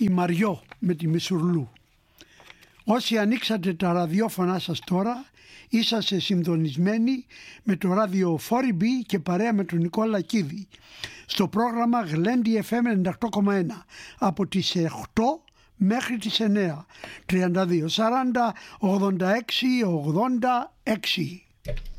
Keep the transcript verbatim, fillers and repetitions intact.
η Μαριό με τη Μισουρλού. Όσοι ανοίξατε τα ραδιόφωνά σας τώρα, είσαστε συντονισμένοι με το ράδιο φορ μπι και παρέα με τον Νικόλα Κίδη στο πρόγραμμα Γλέντι εφ εμ ενενήντα οκτώ κόμμα ένα από τις οκτώ μέχρι τις εννέα, τριάντα δύο σαράντα ογδόντα έξι ογδόντα έξι.